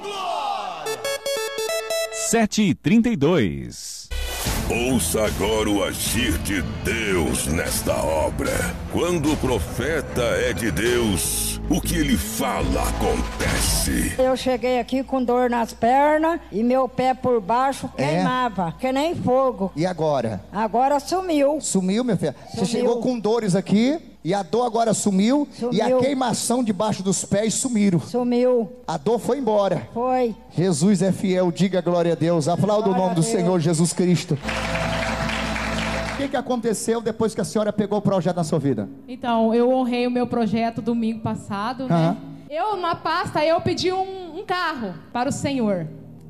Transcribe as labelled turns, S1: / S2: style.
S1: glória!
S2: 7h32.
S3: Ouça agora o agir de Deus nesta obra. Quando o profeta é de Deus, o que ele fala acontece.
S4: Eu cheguei aqui com dor nas pernas e meu pé por baixo queimava, que nem fogo.
S1: E agora?
S4: Agora sumiu.
S1: Sumiu, minha filha?
S4: Sumiu.
S1: Você chegou com dores aqui e a dor agora sumiu. E a queimação debaixo dos pés sumiram.
S4: Sumiu.
S1: A dor foi embora.
S4: Foi.
S1: Jesus é fiel, diga glória a Deus. Aplauda o nome do Senhor Jesus Cristo. O que aconteceu depois que a senhora pegou o projeto na sua vida?
S5: Então, eu honrei o meu projeto domingo passado, né? Eu, na pasta, eu pedi um carro para o Senhor.